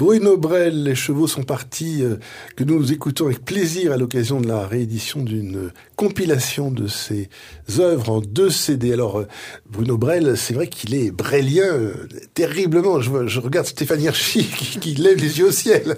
Bruno Brel, Les chevaux sont partis, que nous écoutons avec plaisir à l'occasion de la réédition d'une compilation de ses œuvres en 2 CD. Alors, Bruno Brel, c'est vrai qu'il est brélien terriblement. Je regarde Stéphanie Herchy qui lève les yeux au ciel.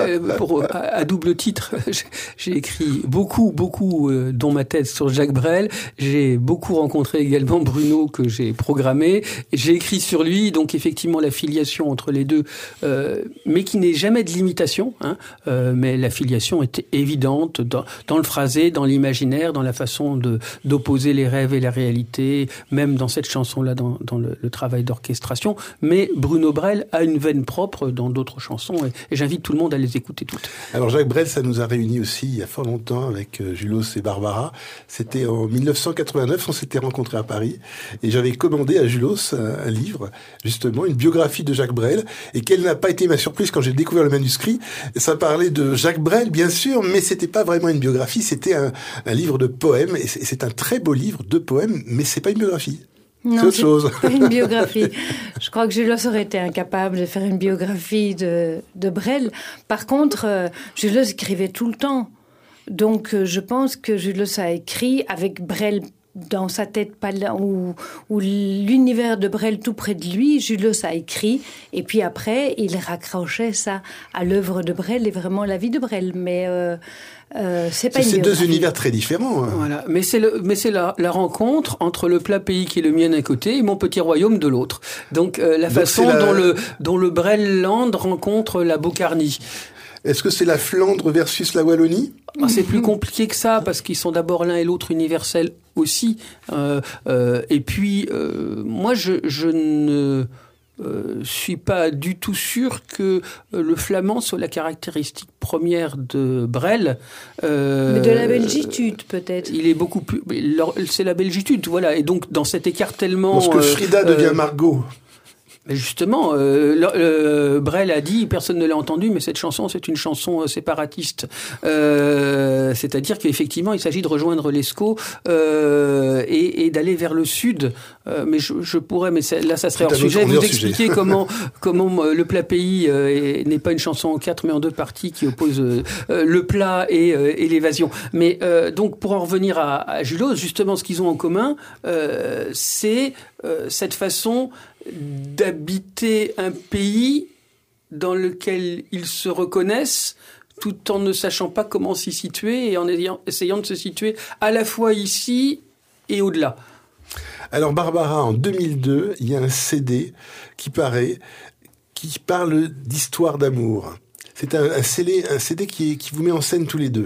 À double titre, j'ai écrit beaucoup, dont ma thèse sur Jacques Brel. J'ai beaucoup rencontré également Bruno, que j'ai programmé. J'ai écrit sur lui, donc effectivement la filiation entre les deux, mais qui n'est jamais de l'imitation, mais la filiation est évidente dans le phrasé, dans l'imaginaire, dans la façon d'opposer les rêves et la réalité, même dans cette chanson-là, dans le travail d'orchestration. Mais Bruno Brel a une veine propre dans d'autres chansons, et j'invite tout le monde à les écouter toutes. Alors Jacques Brel, ça nous a réunis aussi il y a fort longtemps avec Julos et Barbara. C'était en 1989, on s'était rencontrés à Paris, et j'avais commandé à Julos un livre, justement, une biographie de Jacques Brel, et quelle n'a pas été ma surprise quand j'ai découvert le manuscrit. Ça parlait de Jacques Brel, bien sûr, mais c'était pas vraiment une biographie, c'était un livre de poèmes, et c'est un très beau livre de poèmes, mais c'est pas une biographie. Non, c'est autre chose. Pas une biographie. Je crois que Julos aurait été incapable de faire une biographie de Brel. Par contre, Julos écrivait tout le temps. Donc, je pense que Julos a écrit avec Brel dans sa tête, pas là, ou l'univers de Brel tout près de lui. Julos a écrit, et puis après, il raccrochait ça à l'œuvre de Brel et vraiment la vie de Brel. Mais c'est pas une biographie. 2 univers très différents. Voilà, mais c'est la rencontre entre le plat pays qui est le mien d'un côté et mon petit royaume de l'autre. Donc la façon dont le Brel-land rencontre la Bocarnie. Est-ce que c'est la Flandre versus la Wallonie ? C'est plus compliqué que ça, parce qu'ils sont d'abord l'un et l'autre universels aussi. Et puis, moi, je ne suis pas du tout sûr que le flamand soit la caractéristique première de Brel. Mais de la belgitude, peut-être. Il est beaucoup plus... C'est la belgitude, voilà. Et donc, dans cet écartellement... Lorsque Frida devient Margot... Justement, Brel a dit, personne ne l'a entendu, mais cette chanson, c'est une chanson séparatiste. C'est-à-dire qu'effectivement, il s'agit de rejoindre l'ESCO et d'aller vers le sud. Mais je pourrais, mais là, ça serait hors sujet, vous expliquer comment le plat pays n'est pas une chanson en 4, mais en 2 parties qui opposent le plat et l'évasion. Mais donc, pour en revenir à Julos, justement, ce qu'ils ont en commun, c'est cette façon d'habiter un pays dans lequel ils se reconnaissent tout en ne sachant pas comment s'y situer et en essayant de se situer à la fois ici et au-delà. Alors Barbara, en 2002, il y a un CD qui parle d'histoire d'amour. C'est un CD qui vous met en scène tous les deux.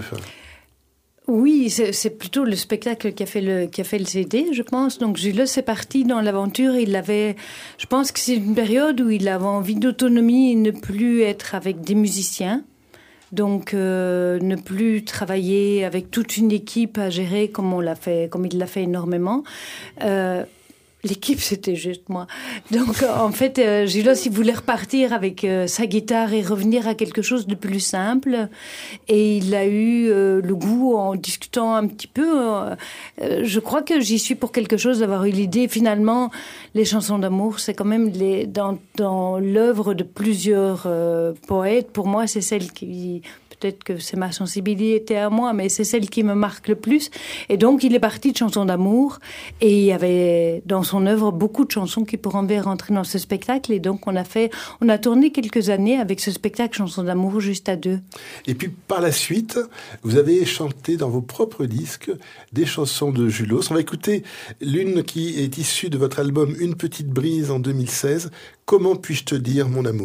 Oui, c'est plutôt le spectacle qui a fait le CD, je pense. Donc Julos est parti dans l'aventure. Je pense que c'est une période où il avait envie d'autonomie et ne plus être avec des musiciens. Donc ne plus travailler avec toute une équipe à gérer comme il l'a fait énormément. L'équipe, c'était juste moi. Donc, en fait, Julos, il voulait repartir avec sa guitare et revenir à quelque chose de plus simple. Et il a eu le goût, en discutant un petit peu, je crois que j'y suis pour quelque chose, d'avoir eu l'idée. Finalement, les chansons d'amour, c'est quand même dans l'œuvre de plusieurs poètes. Pour moi, c'est celle qui... Peut-être que c'est ma sensibilité à moi, mais c'est celle qui me marque le plus. Et donc, il est parti de chansons d'amour. Et il y avait dans son œuvre beaucoup de chansons qui pourraient bien rentrer dans ce spectacle. Et donc, on a tourné quelques années avec ce spectacle Chansons d'amour juste à 2. Et puis, par la suite, vous avez chanté dans vos propres disques des chansons de Julos. On va écouter l'une qui est issue de votre album Une petite brise en 2016. Comment puis-je te dire, mon amour ?